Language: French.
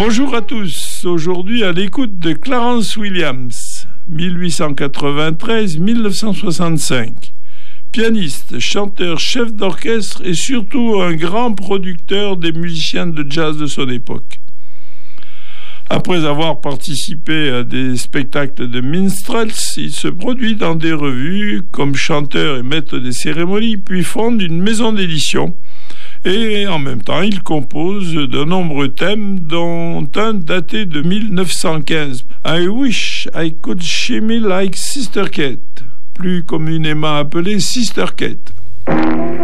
Bonjour à tous, aujourd'hui à l'écoute de Clarence Williams, 1893-1965. Pianiste, chanteur, chef d'orchestre et surtout un grand producteur des musiciens de jazz de son époque. Après avoir participé à des spectacles de minstrels, il se produit dans des revues comme chanteur et maître des cérémonies, puis fonde une maison d'édition. Et en même temps, il compose de nombreux thèmes, dont un daté de 1915, I Wish I Could Shimmy Like Sister Kate, plus communément appelé Sister Kate.